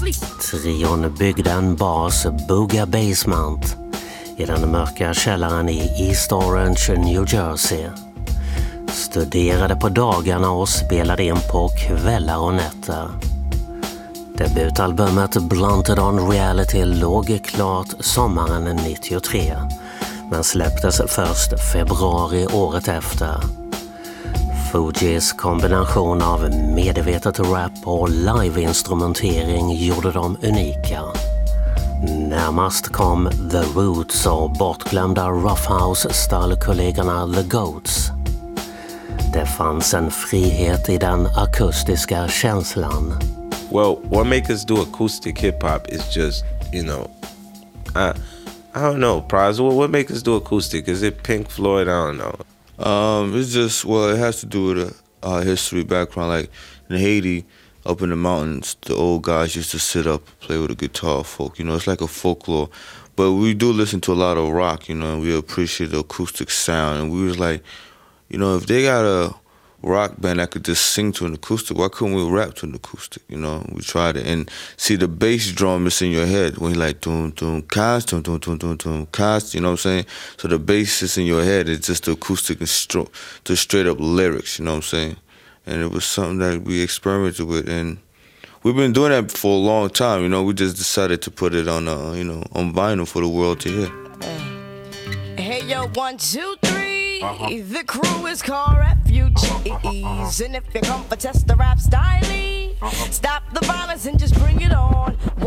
Trion byggde en bas, Booga Basement, i den mörka källaren i East Orange, New Jersey. Studerade på dagarna och spelade in på kvällar och nätter. Debutalbumet Blunted on Reality låg klart sommaren 93, men släpptes först februari året efter. Fugees kombination av medvetet rap och live-instrumentering gjorde dem unika. Närmast kom The Roots och bortglömda Roughhouse-style-kollegorna The Goats. Det fanns en frihet i den akustiska känslan. Well, what makes us do acoustic hip-hop is just, I don't know, Prize, what makes us do acoustic? Is it Pink Floyd? I don't know. It's just, it has to do with our history background. Like in Haiti, up in the mountains, the old guys used to sit up, play with a guitar, folk. It's like a folklore. But we do listen to a lot of rock, and we appreciate the acoustic sound. And we was like, if they got a rock band that could just sing to an acoustic, why couldn't we rap to an acoustic? We tried it. And see, the bass drum is in your head when you like doom doom cast, doom doom doom doom doom cast, you know what I'm saying? So the bass is in your head, it's just the acoustic and the straight up lyrics, you know what I'm saying? And it was something that we experimented with, and we've been doing that for a long time, we just decided to put it on on vinyl for the world to hear. Hey yo, 1, 2, 3. The crew is called Refugees, and if you come for test the rap style, stop the violence and just bring it on.